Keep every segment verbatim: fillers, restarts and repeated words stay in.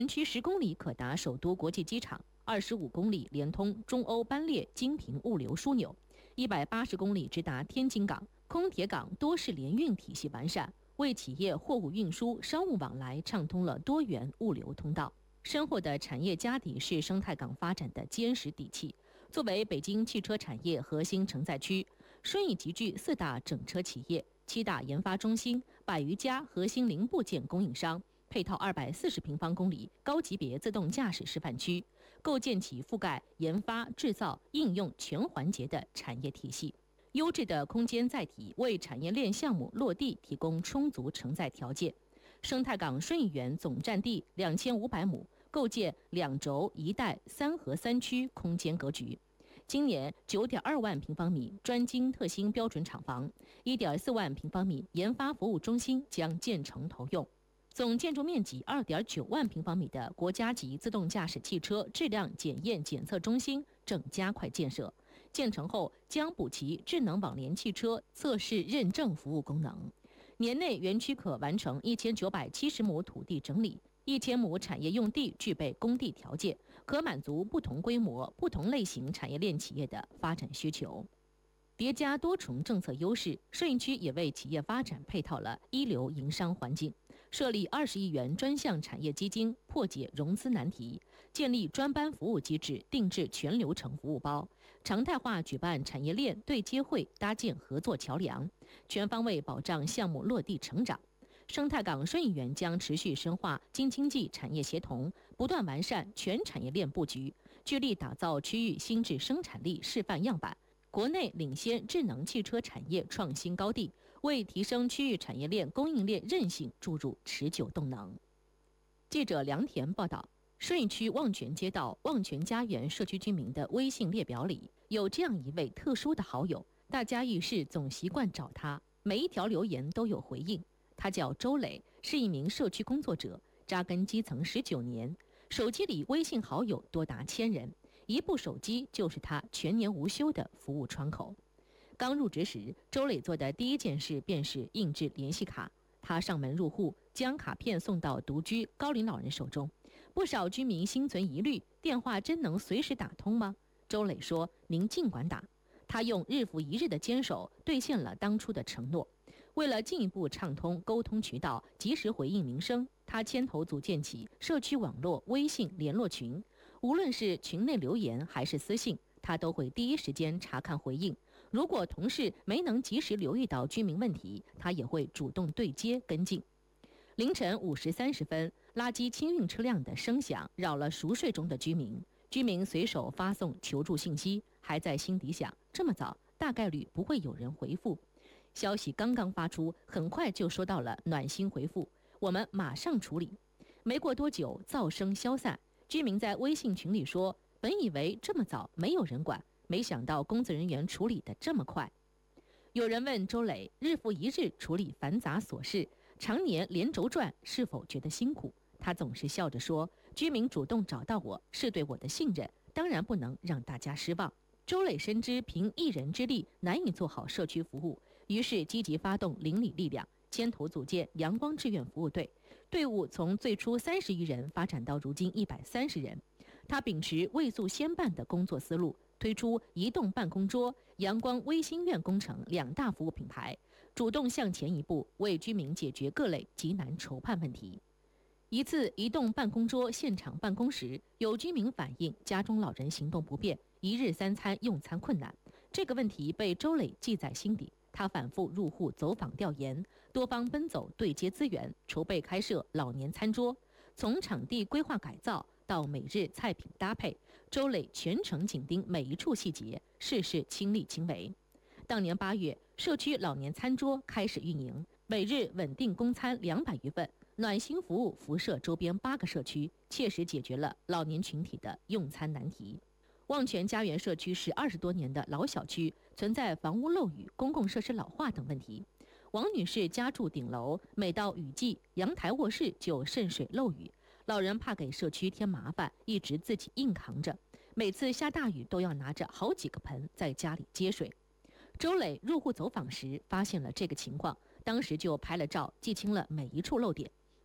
园区十公里可达首都国际机场，二十五公里连通中欧班列京平物流枢纽，一百八十公里直达天津港。空铁港多式联运体系完善，为企业货物运输、商务往来畅通了多元物流通道。深厚的产业家底是生态港发展的坚实底气。作为北京汽车产业核心承载区，顺义集聚四大整车企业、七大研发中心、百余家核心零部件供应商，配套二百四十平方公里高级别自动驾驶示范区，构建起覆盖研发、制造、应用全环节的产业体系。优质的空间载体为产业链项目落地提供充足承载条件。生态港顺义园总占地两千五百亩，构建两轴一带三合三区空间格局。今年九点二万平方米专精特新标准厂房，一点四万平方米研发服务中心将建成投用。总建筑面积二点九万平方米的国家级自动驾驶汽车质量检验检测中心正加快建设，建成后将补齐智能网联汽车测试认证服务功能。年内园区可完成一千九百七十亩土地整理，一千亩产业用地具备供地条件，可满足不同规模、不同类型产业链企业的发展需求。叠加多重政策优势，顺义区也为企业发展配套了一流营商环境，设立二十亿元专项产业基金，破解融资难题，建立专班服务机制，定制全流程服务包，常态化举办产业链对接会，搭建合作桥梁，全方位保障项目落地成长。生态港顺义园将持续深化京津冀产业协同，不断完善全产业链布局，聚力打造区域新质生产力示范样板，国内领先智能汽车产业创新高地，为提升区域产业链供应链韧性注入持久动能。记者梁田报道，顺义区望泉街道望泉家园社区居民的微信列表里，有这样一位特殊的好友，大家遇事总习惯找他，每一条留言都有回应。他叫周磊，是一名社区工作者，扎根基层十九年，手机里微信好友多达千人，一部手机就是他全年无休的服务窗口。刚入职时，周磊做的第一件事便是印制联系卡。他上门入户，将卡片送到独居高龄老人手中。不少居民心存疑虑，电话真能随时打通吗？周磊说：“您尽管打。”他用日复一日的坚守，兑现了当初的承诺。为了进一步畅通沟通渠道，及时回应民生，他牵头组建起社区网络微信联络群，无论是群内留言还是私信，他都会第一时间查看回应。如果同事没能及时留意到居民问题，他也会主动对接跟进。凌晨五时三十分，垃圾清运车辆的声响扰了熟睡中的居民，居民随手发送求助信息，还在心底想：这么早，大概率不会有人回复。消息刚刚发出，很快就收到了暖心回复，我们马上处理。没过多久，噪声消散，居民在微信群里说，本以为这么早没有人管，没想到工作人员处理得这么快。有人问周磊，日复一日处理繁杂琐事，常年连轴转，是否觉得辛苦？他总是笑着说，居民主动找到我，是对我的信任，当然不能让大家失望。周磊深知凭一人之力难以做好社区服务，于是积极发动邻里力量，牵头组建阳光志愿服务队，队伍从最初三十余人发展到如今一百三十人。他秉持未速先办的工作思路，推出移动办公桌、阳光微心愿工程两大服务品牌，主动向前一步，为居民解决各类急难筹盼问题。一次移动办公桌现场办公时，有居民反映家中老人行动不便，一日三餐用餐困难。这个问题被周磊记在心底，他反复入户走访调研，多方奔走对接资源，筹备开设老年餐桌。从场地规划改造到每日菜品搭配，周磊全程紧盯每一处细节，事事亲力亲为。当年八月，社区老年餐桌开始运营，每日稳定供餐两百余份，暖心服务辐射周边八个社区，切实解决了老年群体的用餐难题。望泉家园社区是二十多年的老小区，存在房屋漏雨、公共设施老化等问题。王女士家住顶楼，每到雨季，阳台卧室就渗水漏雨，老人怕给社区添麻烦，一直自己硬扛着，每次下大雨都要拿着好几个盆在家里接水。周磊入户走访时发现了这个情况，当时就拍了照，记清了每一处漏点，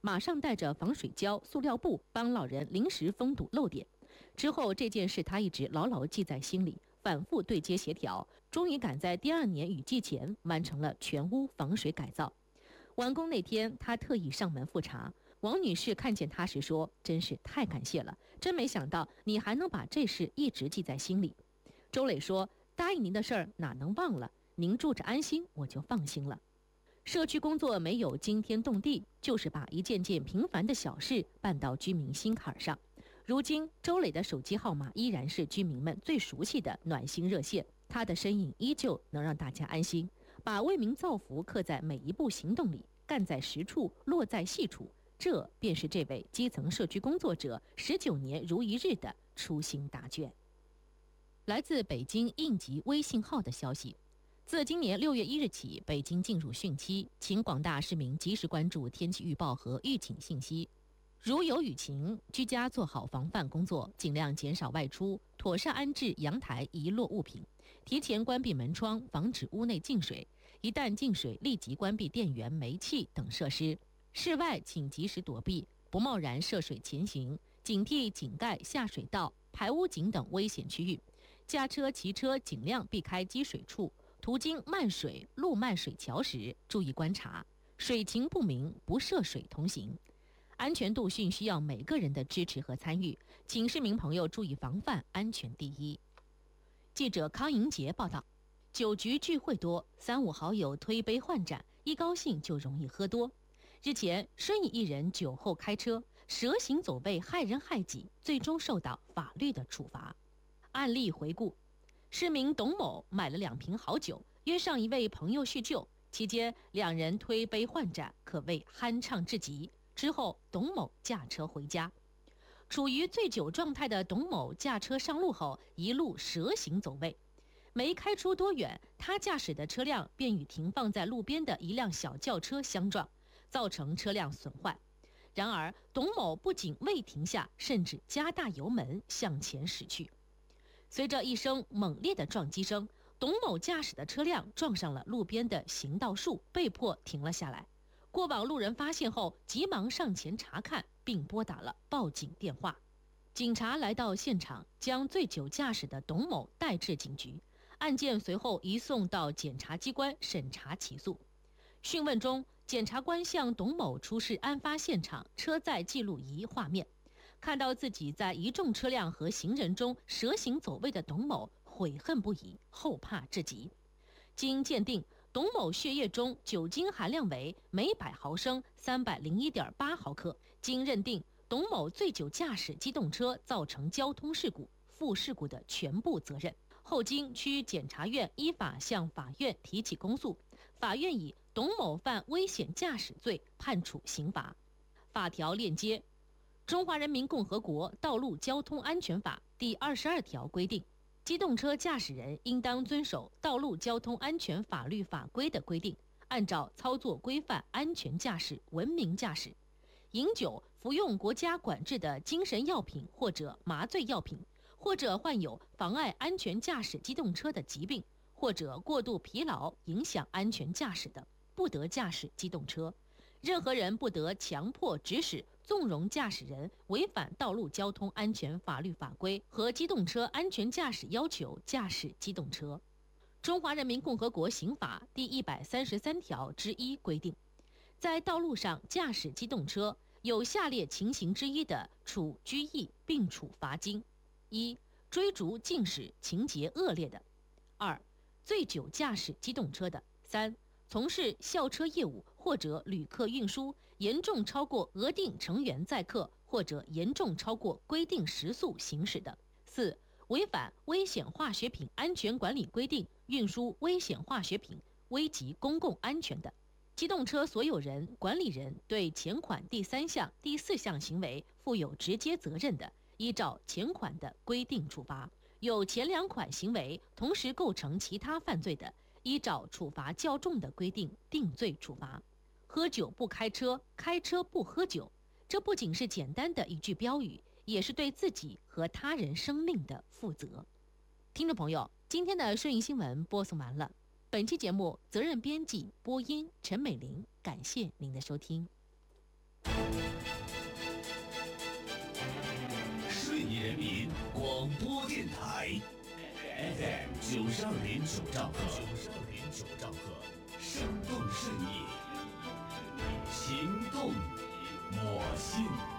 马上带着防水胶、塑料布帮老人临时封堵漏点。之后这件事他一直牢牢记在心里，反复对接协调，终于赶在第二年雨季前完成了全屋防水改造。完工那天，他特意上门复查。王女士看见他时说：“真是太感谢了，真没想到你还能把这事一直记在心里。”周磊说：“答应您的事儿哪能忘了？您住着安心，我就放心了。”社区工作没有惊天动地，就是把一件件平凡的小事办到居民心坎上。如今，周磊的手机号码依然是居民们最熟悉的暖心热线，他的身影依旧能让大家安心。把为民造福刻在每一步行动里，干在实处，落在细处，这便是这位基层社区工作者十九年如一日的初心答卷。来自北京应急微信号的消息，自今年六月一日起，北京进入汛期，请广大市民及时关注天气预报和预警信息。如有雨情，居家做好防范工作，尽量减少外出，妥善安置阳台遗落物品，提前关闭门窗，防止屋内进水。一旦进水，立即关闭电源、煤气等设施。室外请及时躲避，不贸然涉水前行，警惕井盖、下水道、排污井等危险区域。驾车、骑车尽量避开积水处，途经漫水、路漫水桥时，注意观察，水情不明不涉水同行。安全度训需要每个人的支持和参与，请市民朋友注意防范，安全第一。记者康莹杰报道，酒局聚会多，三五好友推杯换盏，一高兴就容易喝多。日前，顺义一人酒后开车，蛇行走位害人害己，最终受到法律的处罚。案例回顾：市民董某买了两瓶好酒，约上一位朋友叙旧，期间两人推杯换盏，可谓酣畅至极。之后，董某驾车回家。处于醉酒状态的董某驾车上路后，一路蛇行走位，没开出多远，他驾驶的车辆便与停放在路边的一辆小轿车相撞，造成车辆损坏。然而，董某不仅未停下，甚至加大油门向前驶去。随着一声猛烈的撞击声，董某驾驶的车辆撞上了路边的行道树，被迫停了下来。过往路人发现后，急忙上前查看，并拨打了报警电话。警察来到现场，将醉酒驾驶的董某带至警局，案件随后移送到检察机关审查起诉。讯问中，检察官向董某出示案发现场车载记录仪画面，看到自己在一众车辆和行人中蛇行走位的董某悔恨不已，后怕至极。经鉴定，董某血液中酒精含量为每百毫升三百零一点八毫克，经认定，董某醉酒驾驶机动车造成交通事故，负事故的全部责任。后经区检察院依法向法院提起公诉，法院以董某犯危险驾驶罪判处刑罚。法条链接：中华人民共和国道路交通安全法第二十二条规定，机动车驾驶人应当遵守道路交通安全法律法规的规定，按照操作规范安全驾驶、文明驾驶。饮酒、服用国家管制的精神药品或者麻醉药品，或者患有妨碍安全驾驶机动车的疾病，或者过度疲劳影响安全驾驶的，不得驾驶机动车。任何人不得强迫、指使、纵容驾驶人违反道路交通安全法律法规和机动车安全驾驶要求驾驶机动车。中华人民共和国刑法第一百三十三条之一规定，在道路上驾驶机动车有下列情形之一的，处拘役并处罚金：一、追逐竞驶情节恶劣的；二、醉酒驾驶机动车的；三、从事校车业务或者旅客运输严重超过额定成员载客或者严重超过规定时速行驶的；四、违反危险化学品安全管理规定运输危险化学品，危及公共安全的。机动车所有人、管理人对前款第三项、第四项行为负有直接责任的，依照前款的规定处罚；有前两款行为同时构成其他犯罪的，依照处罚较重的规定定罪处罚。喝酒不开车，开车不喝酒，这不仅是简单的一句标语，也是对自己和他人生命的负责。听众朋友，今天的顺义新闻播送完了。本期节目责任编辑播音陈美玲，感谢您的收听。 顺义人民广播电台 F M 九十二点九兆赫，九十二点九兆赫，生动顺义，情动我心。